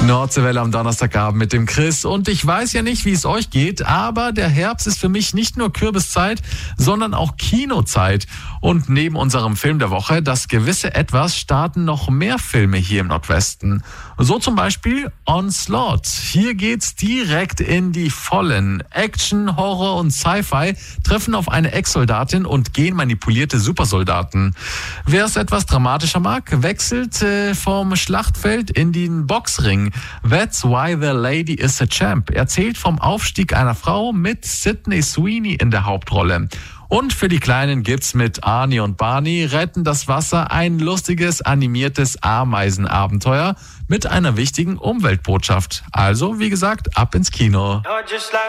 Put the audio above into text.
Nordseewelle am Donnerstagabend mit dem Chris. Und ich weiß ja nicht, wie es euch geht, aber der Herbst ist für mich nicht nur Kürbiszeit, sondern auch Kinozeit. Und neben unserem Film der Woche, Das gewisse Etwas, starten noch mehr Filme hier im Nordwesten. So zum Beispiel Onslaught. Hier geht's direkt in die Vollen. Action, Horror und Sci-Fi treffen auf eine Ex-Soldatin und genmanipulierte Supersoldaten. Wer es etwas dramatischer mag, wechselt vom Schlachtfeld in den Boxring. That's Why the Lady is a Champ erzählt vom Aufstieg einer Frau mit Sydney Sweeney in der Hauptrolle. Und für die Kleinen gibt's mit Arnie und Barney retten das Wasser ein lustiges, animiertes Ameisenabenteuer mit einer wichtigen Umweltbotschaft. Also, wie gesagt, ab ins Kino.